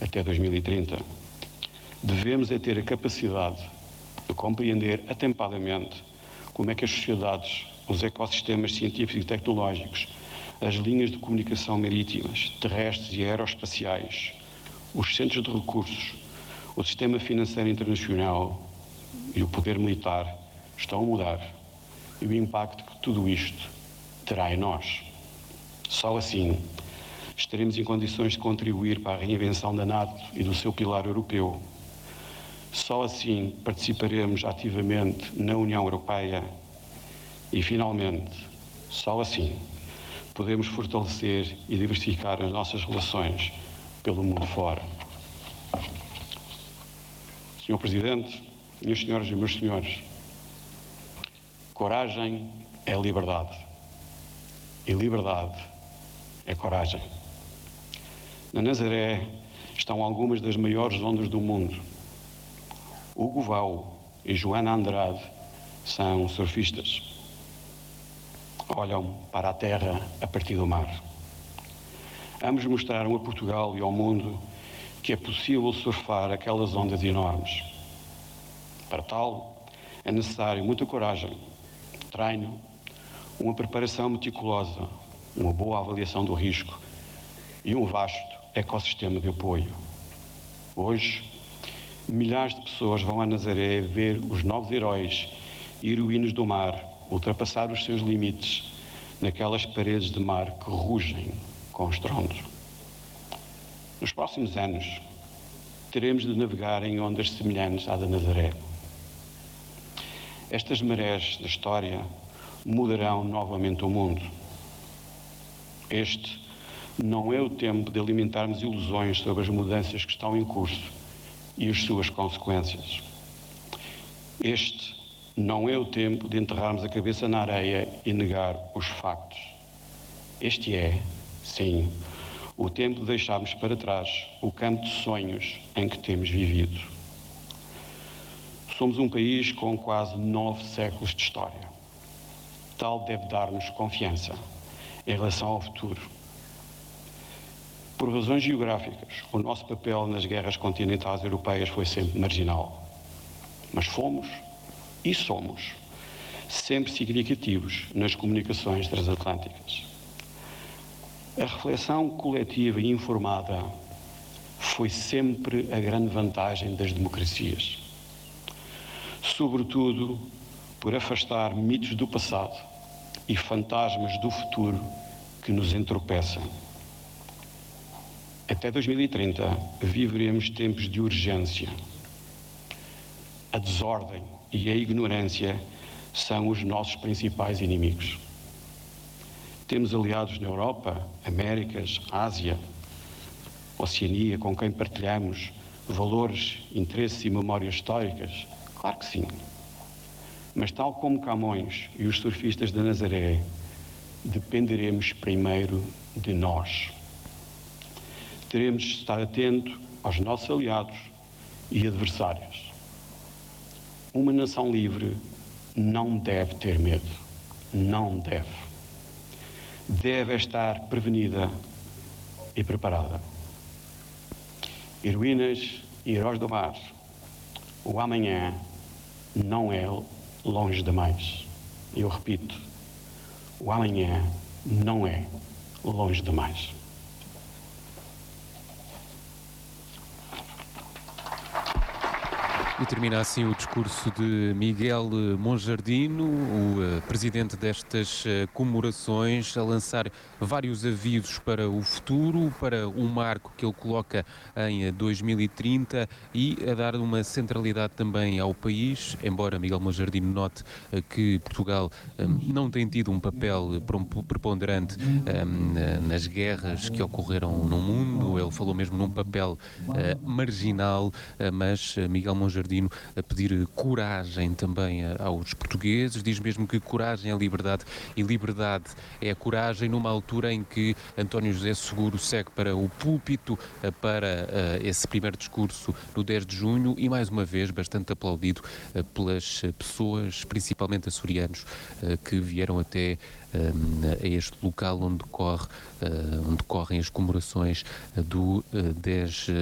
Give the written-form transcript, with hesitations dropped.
até 2030. Devemos é ter a capacidade de compreender atempadamente como é que as sociedades, os ecossistemas científicos e tecnológicos, as linhas de comunicação marítimas, terrestres e aeroespaciais, os centros de recursos, o sistema financeiro internacional e o poder militar estão a mudar e o impacto que tudo isto terá em nós. Só assim estaremos em condições de contribuir para a reinvenção da NATO e do seu pilar europeu. Só assim participaremos ativamente na União Europeia e, finalmente, só assim podemos fortalecer e diversificar as nossas relações pelo mundo fora. Senhor Presidente, minhas senhoras e meus senhores, coragem é liberdade e liberdade é coragem. Na Nazaré estão algumas das maiores ondas do mundo. Hugo Vau e Joana Andrade são surfistas. Olham para a terra a partir do mar. Ambos mostraram a Portugal e ao mundo que é possível surfar aquelas ondas enormes. Para tal, é necessário muita coragem, treino, uma preparação meticulosa, uma boa avaliação do risco e um vasto ecossistema de apoio. Hoje, milhares de pessoas vão a Nazaré ver os novos heróis e heroínas do mar ultrapassar os seus limites naquelas paredes de mar que rugem com estrondo. Nos próximos anos, teremos de navegar em ondas semelhantes à da Nazaré. Estas marés da história mudarão novamente o mundo. Este não é o tempo de alimentarmos ilusões sobre as mudanças que estão em curso e as suas consequências. Este não é o tempo de enterrarmos a cabeça na areia e negar os factos. Este é, sim, o tempo de deixarmos para trás o campo de sonhos em que temos vivido. Somos um país com quase 9 séculos de história. Tal deve dar-nos confiança em relação ao futuro. Por razões geográficas, o nosso papel nas guerras continentais europeias foi sempre marginal. Mas fomos e somos sempre significativos nas comunicações transatlânticas. A reflexão coletiva e informada foi sempre a grande vantagem das democracias. Sobretudo por afastar mitos do passado e fantasmas do futuro que nos entorpecem. Até 2030 viveremos tempos de urgência. A desordem e a ignorância são os nossos principais inimigos. Temos aliados na Europa, Américas, Ásia, Oceania, com quem partilhamos valores, interesses e memórias históricas? Claro que sim. Mas tal como Camões e os surfistas da Nazaré, dependeremos primeiro de nós. Teremos de estar atento aos nossos aliados e adversários. Uma nação livre não deve ter medo. Não deve. Deve estar prevenida e preparada. Heroínas e heróis do mar, o amanhã não é longe demais. Eu repito, o amanhã não é longe demais. E termina assim o discurso de Miguel Monjardino, o presidente destas comemorações, a lançar vários avisos para o futuro, para um marco que ele coloca em 2030 e a dar uma centralidade também ao país, embora Miguel Monjardino note que Portugal não tem tido um papel preponderante nas guerras que ocorreram no mundo. Ele falou mesmo num papel marginal, mas Miguel Monjardino a pedir coragem também aos portugueses, diz mesmo que coragem é liberdade e liberdade é a coragem, numa altura em que António José Seguro segue para o púlpito para esse primeiro discurso no 10 de junho e mais uma vez bastante aplaudido pelas pessoas, principalmente açorianos, que vieram até a este local onde decorrem as comemorações do 10